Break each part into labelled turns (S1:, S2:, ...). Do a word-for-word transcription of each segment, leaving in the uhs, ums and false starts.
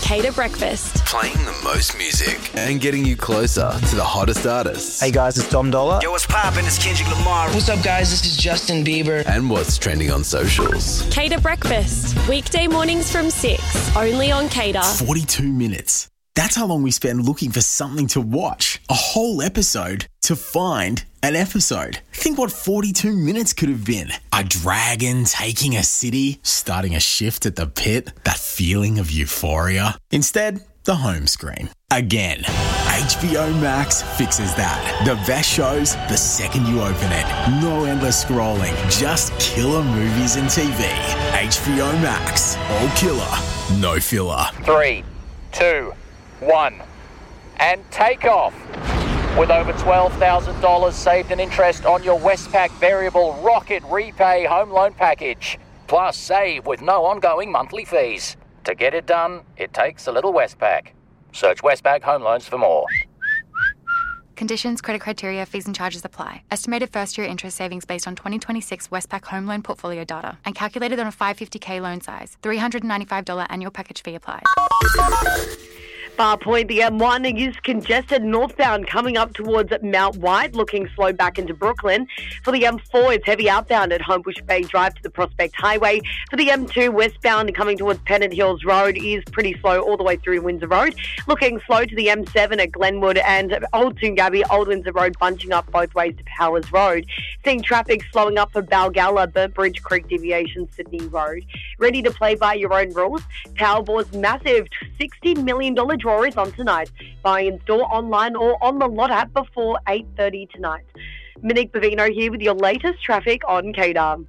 S1: Cater Breakfast.
S2: Playing the most music and getting you closer to the hottest artists.
S3: Hey guys, it's Dom Dollar.
S4: Yo, what's poppin'? It's Kendrick Lamar.
S5: What's up, guys? This is Justin Bieber.
S2: And what's trending on socials.
S1: Cater Breakfast. Weekday mornings from six. Only on Cater.
S6: forty-two minutes. That's how long we spend looking for something to watch. A whole episode to find an episode. Think what forty-two minutes could have been. A dragon taking a city, starting a shift at the pit, that feeling of euphoria. Instead, the home screen. Again, H B O Max fixes that. The best shows the second you open it. No endless scrolling, just killer movies and T V. H B O Max. All killer, no filler.
S7: Three, two, one, and take off. With over twelve thousand dollars saved in interest on your Westpac Variable Rocket Repay Home Loan Package. Plus save with no ongoing monthly fees. To get it done, it takes a little Westpac. Search Westpac Home Loans for more.
S8: Conditions, credit criteria, fees and charges apply. Estimated first-year interest savings based on twenty twenty-six Westpac Home Loan Portfolio data and calculated on a five hundred fifty thousand loan size. three hundred ninety-five dollars annual package fee applies.
S9: Bar Point, the M one is congested northbound coming up towards Mount White, looking slow back into Brooklyn. For the M four, it's heavy outbound at Homebush Bay Drive to the Prospect Highway. For the M two, westbound coming towards Pennant Hills Road is pretty slow all the way through Windsor Road. Looking slow to the M seven at Glenwood and Old Toongabbie, Old Windsor Road bunching up both ways to Powers Road. Seeing traffic slowing up for Balgalla, Burnt Bridge Creek Deviation, Sydney Road. Ready to play by your own rules? Powerball's massive sixty million dollars draw is on tonight. Buy in store, online or on the Lot app before eight thirty tonight. Monique Bavino here with your latest traffic on Cater.
S1: On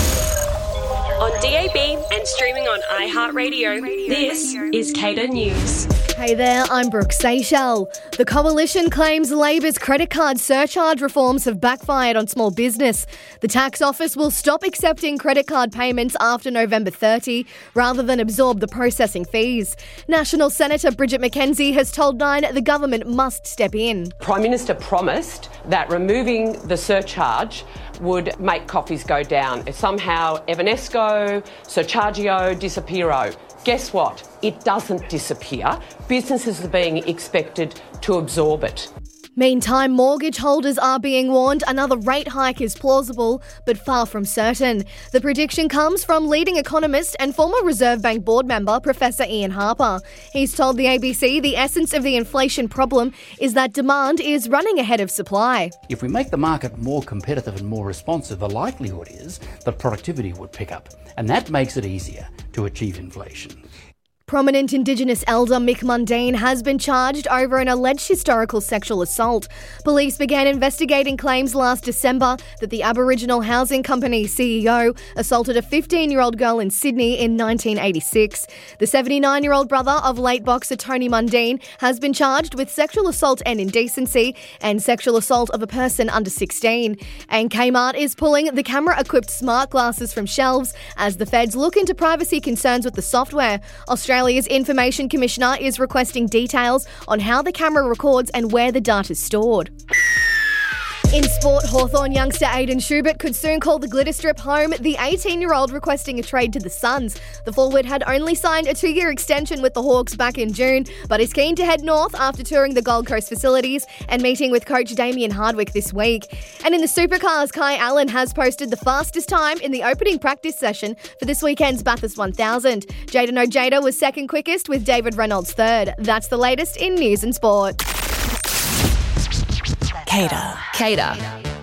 S1: D A B and streaming on iHeartRadio, this is Cater News.
S10: Hey there, I'm Brooke Seychelles. The Coalition claims Labor's credit card surcharge reforms have backfired on small business. The tax office will stop accepting credit card payments after November thirtieth rather than absorb the processing fees. National Senator Bridget McKenzie has told Nine the government must step in.
S11: Prime Minister promised that removing the surcharge would make coffees go down. Somehow Evanesco, Surchargio, Disappearo. Guess what? It doesn't disappear. Businesses are being expected to absorb it.
S10: Meantime, mortgage holders are being warned another rate hike is plausible, but far from certain. The prediction comes from leading economist and former Reserve Bank board member Professor Ian Harper. He's told the A B C the essence of the inflation problem is that demand is running ahead of supply.
S12: If we make the market more competitive and more responsive, the likelihood is that productivity would pick up, and that makes it easier to achieve inflation.
S10: Prominent Indigenous elder Mick Mundine has been charged over an alleged historical sexual assault. Police began investigating claims last December that the Aboriginal Housing Company C E O assaulted a fifteen-year-old girl in Sydney in nineteen eighty-six. The seventy-nine-year-old brother of late boxer Tony Mundine has been charged with sexual assault and indecency and sexual assault of a person under sixteen. And Kmart is pulling the camera-equipped smart glasses from shelves as the feds look into privacy concerns with the software. Australia Australia's Information Commissioner is requesting details on how the camera records and where the data is stored. In sport, Hawthorn youngster Aidan Schubert could soon call the glitter strip home, the eighteen-year-old requesting a trade to the Suns. The forward had only signed a two-year extension with the Hawks back in June, but is keen to head north after touring the Gold Coast facilities and meeting with coach Damien Hardwick this week. And in the supercars, Kai Allen has posted the fastest time in the opening practice session for this weekend's Bathurst one thousand. Jayden Ojeda was second quickest with David Reynolds third. That's the latest in news and sport.
S1: Cater.
S13: Cater.